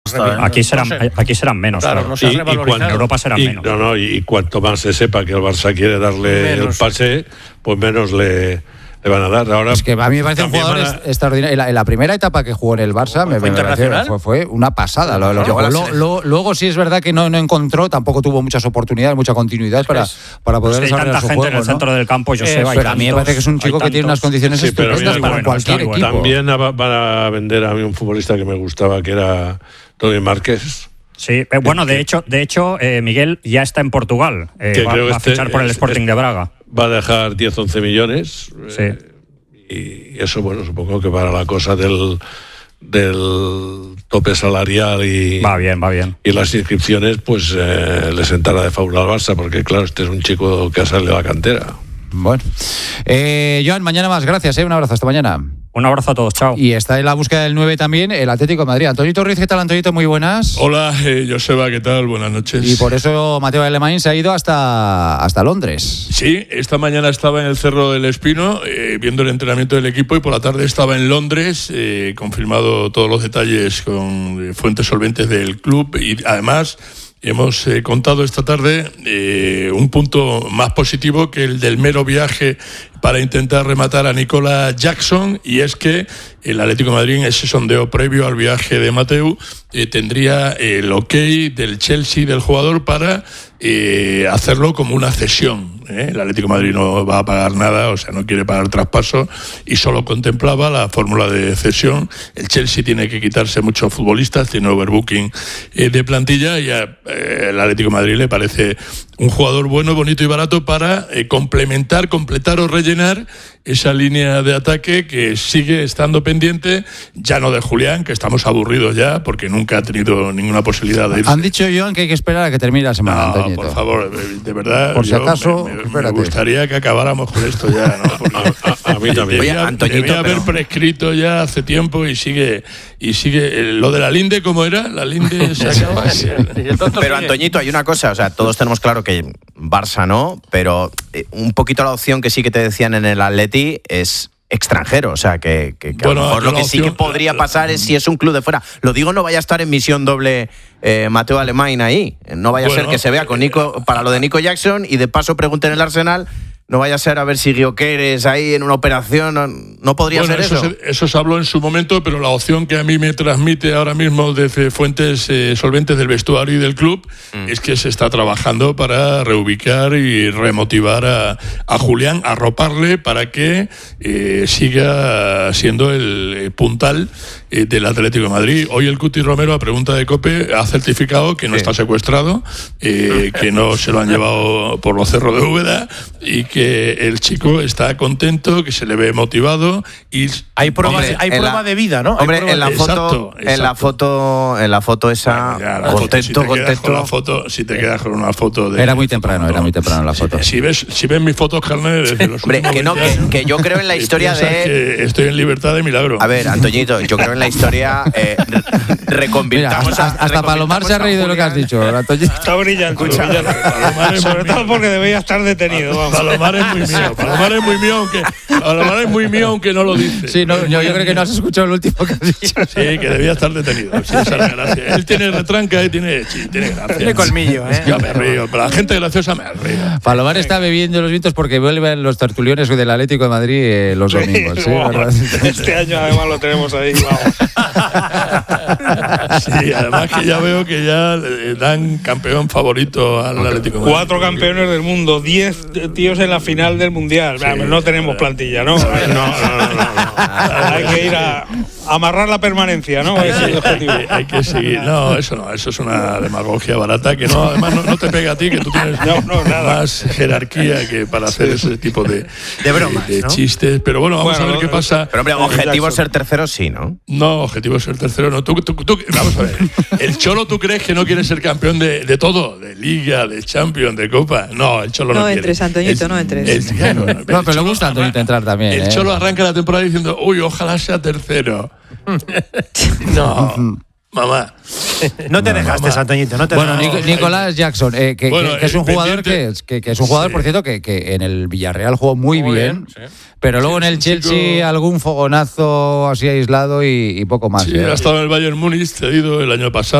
Aquí serán menos. Claro, no se ha revalorizado. En Europa serán menos. Y cuanto más se sepa que el Barça quiere darle el pase, pues menos le van a dar. Ahora, es que a mí me parece un jugador extraordinario. En la primera etapa que jugó en el Barça fue una pasada. Luego sí es verdad que no encontró, tampoco tuvo muchas oportunidades, mucha continuidad para poder desarrollar su juego. En el centro del campo, pero a mí me parece que es un chico que tiene unas condiciones estupendas para cualquier equipo. También van a vender a mí un futbolista que me gustaba, que era Toni Márquez. Sí, bueno, de hecho, Miguel ya está en Portugal. Va a fichar por el Sporting de Braga. Va a dejar 10-11 millones. Sí. Y eso, bueno, supongo que para la cosa del tope salarial va bien. Y las inscripciones, pues le sentará de favor al Barça, porque claro, este es un chico que ha salido de la cantera. Bueno. Joan, mañana más. Gracias, un abrazo. Hasta mañana. Un abrazo a todos, chao. Y está en la búsqueda del 9 también el Atlético de Madrid. Antoñito Ruiz, ¿qué tal, Antoñito? Muy buenas. Hola, Joseba, ¿qué tal? Buenas noches. Y por eso Mateo Alemán se ha ido hasta Londres. Sí, esta mañana estaba en el Cerro del Espino viendo el entrenamiento del equipo y por la tarde estaba en Londres, confirmado todos los detalles con fuentes solventes del club y además hemos contado esta tarde un punto más positivo que el del mero viaje para intentar rematar a Nicolas Jackson, y es que el Atlético de Madrid, en ese sondeo previo al viaje de Mateu, tendría el ok del Chelsea, del jugador, para hacerlo como una cesión. El Atlético de Madrid no va a pagar nada, o sea, no quiere pagar traspaso y solo contemplaba la fórmula de cesión. El Chelsea tiene que quitarse muchos futbolistas, tiene overbooking de plantilla y el Atlético de Madrid le parece un jugador bueno, bonito y barato para completar o rellenar esa línea de ataque que sigue estando pendiente, ya no de Julián, que estamos aburridos ya porque nunca ha tenido ninguna posibilidad de irse. Han dicho, Joan, que hay que esperar a que termine la semana. No, Antoñito, por favor, de verdad, por si acaso, me gustaría que acabamos con esto ya, ¿no? Porque a mí también. Debía haber prescrito ya hace tiempo y sigue lo de la Linde, ¿cómo era? La Linde se acaba. Pero Antoñito, hay una cosa, o sea, todos tenemos claro que Barça no, pero un poquito la opción que sí que te decían en el Atleti es extranjero, o sea, que bueno, a lo mejor lo que sí que podría pasar es si es un club de fuera. Lo digo, no vaya a estar en misión doble Mateo Alemán ahí, no vaya a ser que se vea con Nico para lo de Nico Jackson y de paso pregunten en el Arsenal. No vaya a ser a ver si Gyökeres ahí en una operación. No podría ser eso. Eso se habló en su momento, pero la opción que a mí me transmite ahora mismo desde fuentes solventes del vestuario y del club es que se está trabajando para reubicar y remotivar a Julián, arroparle para que siga siendo el puntal del Atlético de Madrid. Hoy el Cuti Romero, a pregunta de COPE, ha certificado que no está secuestrado, que no se lo han llevado por los cerros de Úbeda y que el chico está contento, que se le ve motivado y hay prueba de vida, ¿no? Hombre, en la foto esa contento. Si te quedas con una foto de era muy temprano la foto. Si ves mis fotos, carne, desde los hombre, que yo creo en la historia de que estoy en libertad de milagro. A ver, Antoñito, yo creo en la historia reconvirtamos. Hasta Palomar se ha reído de lo que has dicho, Antoñito. Está brillante. Sobre todo porque debería estar detenido. Palomar es muy mío, aunque no lo dice. Sí, yo creo que no has escuchado el último que has dicho. Sí, que debía estar detenido. Sí, esa es la gracia. Él tiene retranca y tiene gracia. Tiene colmillo, Yo me río, pero la gente graciosa me ríe. Palomar está bebiendo los vientos porque vuelven los tertulianos del Atlético de Madrid los domingos. Sí, ¿verdad? Este año además lo tenemos ahí, vamos. Sí, además que ya veo que ya dan campeón favorito al Atlético de Madrid. 4 campeones del mundo, 10 tíos en la final del Mundial. Sí, no tenemos plantilla, ¿no? No. Hay que ir a amarrar la permanencia, ¿no? Hay que seguir. No, eso es una demagogia barata que no, además no te pega a ti, que tú tienes más jerarquía que para hacer ese tipo de bromas, de chistes. Pero bueno, vamos a ver qué pasa. Pero hombre, objetivo es ser tercero, sí, ¿no? No, objetivo es ser tercero, no. Tú, vamos a ver. El Cholo, ¿tú crees que no quiere ser campeón de todo? De Liga, de Champions, de Copa. No, el Cholo no quiere. Entres, Antoñito, no entres. No, pero le gusta a Antoñito entrar también. El Cholo arranca la temporada diciendo, uy, ojalá sea tercero. No, mamá. No te dejaste, Antoñito. Bueno, Nicolas Jackson, que es un jugador que es un jugador, por cierto, que en el Villarreal jugó muy bien. Sí. Pero luego en el Chelsea algún fogonazo así aislado y poco más. Sí, ha estado en el Bayern Múnich cedido el año pasado.